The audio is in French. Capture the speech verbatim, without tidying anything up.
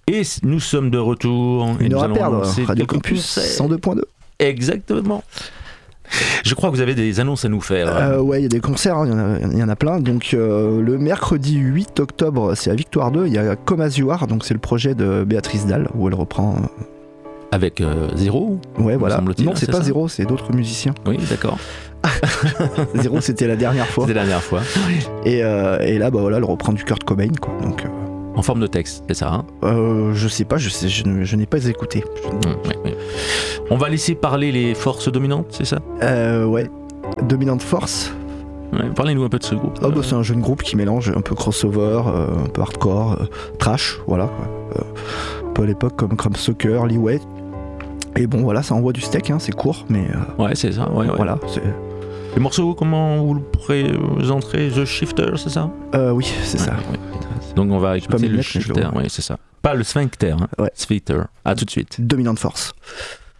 Et nous sommes de retour. Une heure à perdre, lancer Radio quelques Campus conseils. cent deux point deux. Exactement. Je crois que vous avez des annonces à nous faire. Euh, ouais, il y a des concerts, il hein, y, y en a plein. Donc euh, le mercredi huit octobre, c'est à Victoire deux, il y a Come As You Are, donc c'est le projet de Béatrice Dalle, où elle reprend... Euh... Avec euh, Zéro Ouais, voilà. Non, c'est, c'est pas ça Zéro, c'est d'autres musiciens. Oui, d'accord. Zéro, c'était la dernière fois. C'était la dernière fois. Et, euh, et là, bah voilà, elle reprend du Kurt Cobain, quoi. Donc... Euh... En forme de texte, c'est ça, hein euh, Je sais pas, je, sais, je, ne, je n'ai pas écouté. Mmh, oui, oui. On va laisser parler les forces dominantes, c'est ça euh, Ouais, Dominante Force. Ouais, parlez-nous un peu de ce groupe. Oh, bah, c'est un jeune groupe qui mélange un peu crossover, euh, un peu hardcore, euh, trash, voilà. Quoi. Euh, un peu à l'époque comme Crumbsucker, Lee Way. Et bon, voilà, ça envoie du steak, hein, c'est court, mais. Euh, ouais, c'est ça, ouais, ouais. Voilà. C'est... Les morceaux, comment vous le présenterez The Shifter, c'est ça euh, Oui, c'est ouais, ça. Ouais. Donc on va écouter le Shifter, oui, c'est ça. Pas le Sphincter, hein. Ouais. Sphincter. À tout de suite. Dominante Force.